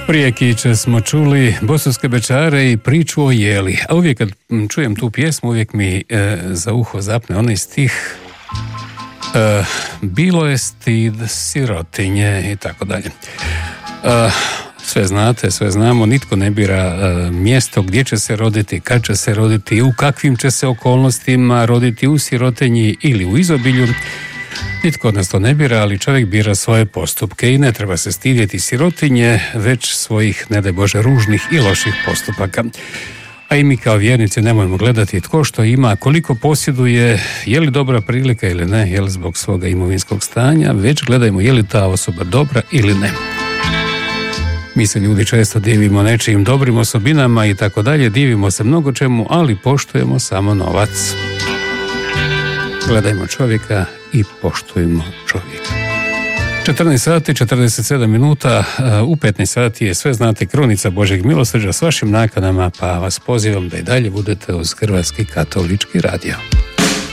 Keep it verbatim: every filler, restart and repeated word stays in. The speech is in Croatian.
Prije kiće smo čuli Bosanske Bečare i priču o jeli. A uvijek kad čujem tu pjesmu, uvijek mi e, za uho zapne onaj stih e, bilo je stid sirotinje i tako dalje. E, sve znate, sve znamo, nitko ne bira e, mjesto gdje će se roditi, kad će se roditi, u kakvim će se okolnostima roditi, u sirotinji ili u izobilju. Nitko od nas to ne bira, ali čovjek bira svoje postupke i ne treba se stidjeti sirotinje, već svojih, ne daj Bože, ružnih i loših postupaka. A i mi kao vjernici nemojmo gledati tko što ima, koliko posjeduje, je li dobra prilika ili ne, je li zbog svoga imovinskog stanja, već gledajmo je li ta osoba dobra ili ne. Mi se ljudi često divimo nečijim dobrim osobinama i tako dalje, divimo se mnogo čemu, ali poštujemo samo novac. Gledajmo čovjeka i poštujmo čovjeka. četrnaest sati, četrdeset sedam minuta, u petnaest sati je sve znate Kronica Božjeg milosrđa s vašim nakanama, pa vas pozivam da i dalje budete uz Hrvatski katolički radio.